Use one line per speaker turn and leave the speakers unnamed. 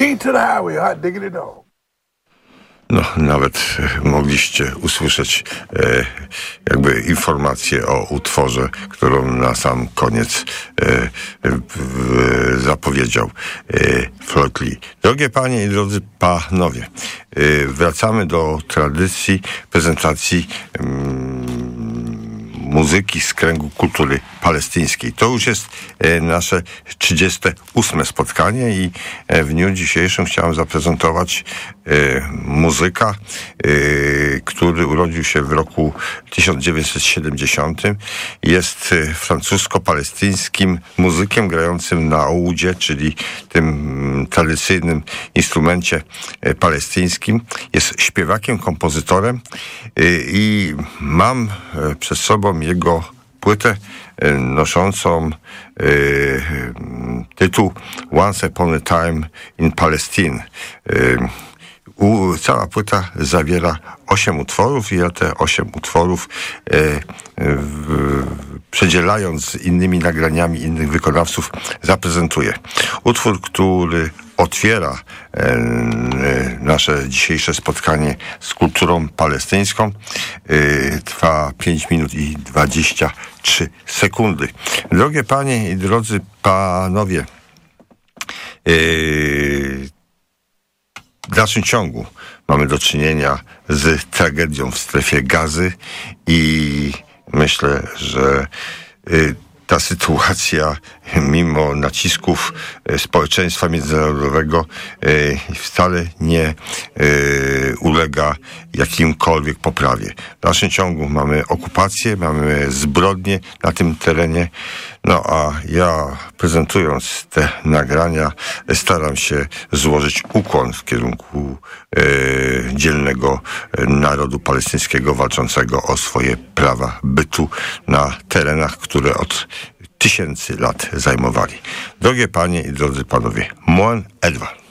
key to the highway, hot diggity dog.
No, nawet mogliście usłyszeć jakby informację o utworze, którą na sam koniec zapowiedział Floyd Lee. Drogie panie i drodzy panowie, wracamy do tradycji prezentacji muzyki z kręgu kultury palestyńskiej. To już jest nasze 38. spotkanie i w dniu dzisiejszym chciałem zaprezentować muzyka, który urodził się w roku 1970. Jest francusko-palestyńskim muzykiem grającym na oudzie, czyli tym tradycyjnym instrumencie palestyńskim. Jest śpiewakiem, kompozytorem i mam przed sobą jego płytę noszącą tytuł Once Upon a Time in Palestine. Cała płyta zawiera 8 utworów i ja te 8 utworów przedzielając z innymi nagraniami innych wykonawców zaprezentuję. Utwór, który otwiera nasze dzisiejsze spotkanie z kulturą palestyńską, trwa 5 minut i 23 sekundy. Drogie panie i drodzy panowie, w dalszym ciągu mamy do czynienia z tragedią w strefie Gazy i myślę, że ta sytuacja, mimo nacisków społeczeństwa międzynarodowego, wcale nie ulega jakimkolwiek poprawie. W dalszym ciągu mamy okupację, mamy zbrodnie na tym terenie, no a ja prezentując te nagrania staram się złożyć ukłon w kierunku dzielnego narodu palestyńskiego walczącego o swoje prawa bytu na terenach, które od tysięcy lat zajmowali. Drogie panie i drodzy panowie, Moen Edwa.